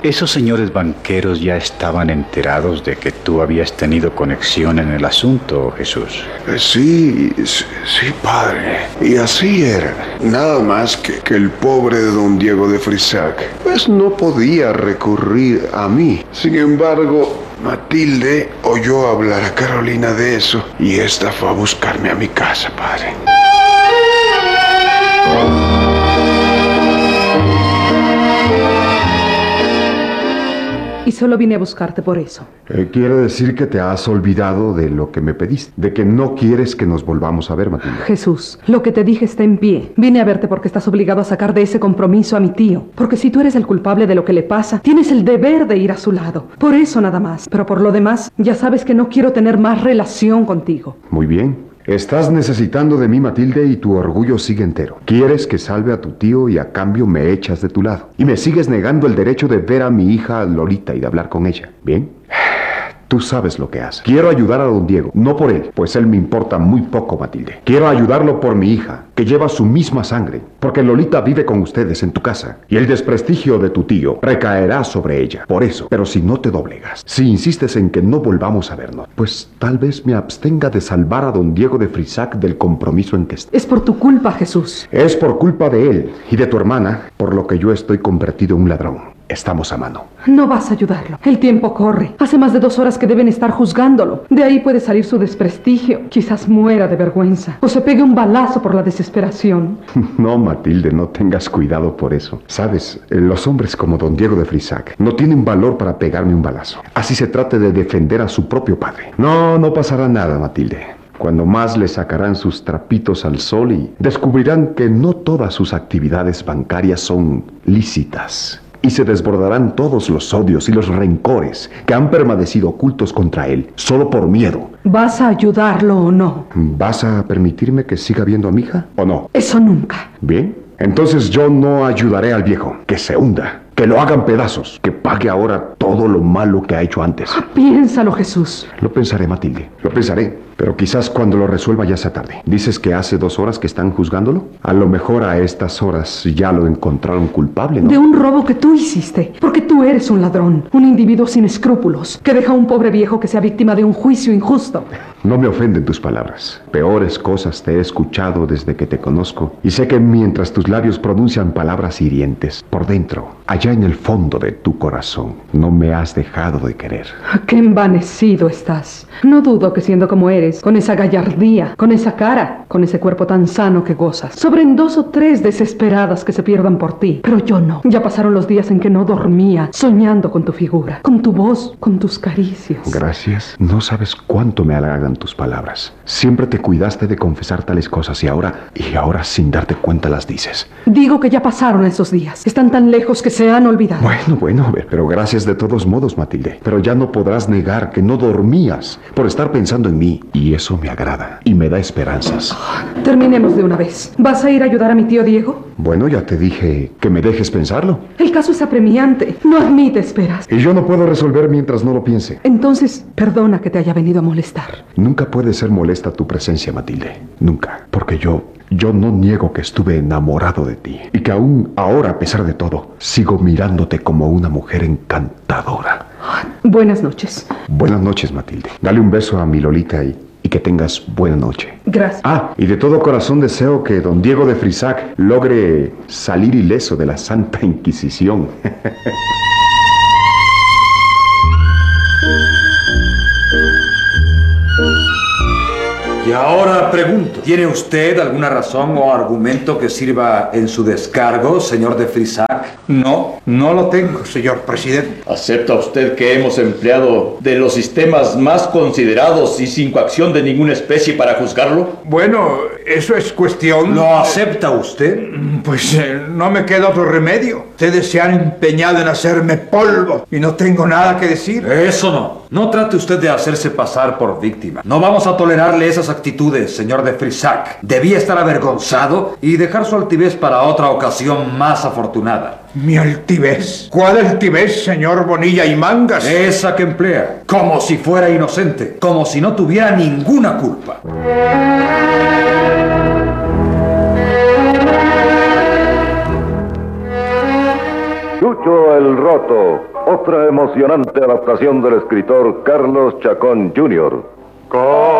Esos señores banqueros ya estaban enterados de que tú habías tenido conexión en el asunto, Jesús. Sí, padre. Y así era. Nada más que el pobre de don Diego de Frisac, pues no podía recurrir a mí. Sin embargo, Matilde oyó hablar a Carolina de eso y esta fue a buscarme a mi casa, padre. Y solo vine a buscarte por eso. Quiere decir que te has olvidado de lo que me pediste, de que no quieres que nos volvamos a ver, Matilde. Jesús, lo que te dije está en pie. Vine a verte porque estás obligado a sacar de ese compromiso a mi tío. Porque si tú eres el culpable de lo que le pasa, tienes el deber de ir a su lado. Por eso nada más. Pero por lo demás, ya sabes que no quiero tener más relación contigo. Muy bien. Estás necesitando de mí, Matilde, y tu orgullo sigue entero. Quieres que salve a tu tío y a cambio me echas de tu lado. Y me sigues negando el derecho de ver a mi hija Lolita y de hablar con ella. ¿Bien? Tú sabes lo que haces. Quiero ayudar a don Diego, no por él, pues él me importa muy poco, Matilde. Quiero ayudarlo por mi hija, que lleva su misma sangre, porque Lolita vive con ustedes en tu casa, y el desprestigio de tu tío recaerá sobre ella. Por eso, pero si no te doblegas, si insistes en que no volvamos a vernos, pues tal vez me abstenga de salvar a don Diego de Frisac del compromiso en que está. Es por tu culpa, Jesús. Es por culpa de él y de tu hermana, por lo que yo estoy convertido en un ladrón. Estamos a mano. No vas a ayudarlo. El tiempo corre. Hace más de 2 horas que deben estar juzgándolo. De ahí puede salir su desprestigio. Quizás muera de vergüenza. O se pegue un balazo por la desesperación. No, Matilde, no tengas cuidado por eso. Sabes, los hombres como don Diego de Frisac no tienen valor para pegarme un balazo. Así se trate de defender a su propio padre. No pasará nada, Matilde. Cuando más le sacarán sus trapitos al sol y descubrirán que no todas sus actividades bancarias son lícitas. Y se desbordarán todos los odios y los rencores que han permanecido ocultos contra él, solo por miedo. ¿Vas a ayudarlo o no? ¿Vas a permitirme que siga viendo a mi hija o no? Eso nunca. Bien, entonces yo no ayudaré al viejo. Que se hunda, que lo hagan pedazos, que pague ahora todo lo malo que ha hecho antes. Piénsalo, Jesús. Lo pensaré, Matilde, lo pensaré. Pero quizás cuando lo resuelva ya sea tarde. ¿Dices que hace 2 horas que están juzgándolo? A lo mejor a estas horas ya lo encontraron culpable, ¿no? De un robo que tú hiciste. Porque tú eres un ladrón. Un individuo sin escrúpulos. Que deja a un pobre viejo que sea víctima de un juicio injusto. No me ofenden tus palabras. Peores cosas te he escuchado desde que te conozco. Y sé que mientras tus labios pronuncian palabras hirientes, por dentro, allá en el fondo de tu corazón, no me has dejado de querer. ¡Qué envanecido estás! No dudo que siendo como eres, con esa gallardía, con esa cara, con ese cuerpo tan sano que gozas, sobren 2 o 3 desesperadas que se pierdan por ti. Pero yo no. Ya pasaron los días en que no dormía, soñando con tu figura, con tu voz, con tus caricias. Gracias. No sabes cuánto me halagan tus palabras. Siempre te cuidaste de confesar tales cosas y ahora sin darte cuenta las dices. Digo que ya pasaron esos días. Están tan lejos que se han olvidado. Bueno, pero gracias de todos modos, Matilde. Pero ya no podrás negar que no dormías por estar pensando en mí. Y eso me agrada y me da esperanzas. Terminemos de una vez. ¿Vas a ir a ayudar a mi tío Diego? Bueno, ya te dije que me dejes pensarlo. El caso es apremiante. No admite esperas. Y yo no puedo resolver mientras no lo piense. Entonces, perdona que te haya venido a molestar. Nunca puede ser molesta tu presencia, Matilde. Nunca. Porque yo no niego que estuve enamorado de ti. Y que aún ahora, a pesar de todo, sigo mirándote como una mujer encantadora. Buenas noches. Buenas noches, Matilde. Dale un beso a mi Lolita y que tengas buena noche. Gracias. Y de todo corazón deseo que don Diego de Frisac logre salir ileso de la Santa Inquisición. Y ahora pregunto, ¿tiene usted alguna razón o argumento que sirva en su descargo, señor de Frisac? No lo tengo, señor presidente. ¿Acepta usted que hemos empleado de los sistemas más considerados y sin coacción de ninguna especie para juzgarlo? Bueno, eso es cuestión... ¿Lo acepta usted? Pues no me queda otro remedio. Ustedes se han empeñado en hacerme polvo y no tengo nada que decir. Eso no. No trate usted de hacerse pasar por víctima. No vamos a tolerarle esas actitudes, señor de Frisac. Debía estar avergonzado y dejar su altivez para otra ocasión más afortunada. ¿Mi altivez? ¿Cuál altivez, señor Bonilla y Mangas? Esa que emplea, como si fuera inocente, como si no tuviera ninguna culpa. Chucho el Roto, otra emocionante adaptación del escritor Carlos Chacón Jr.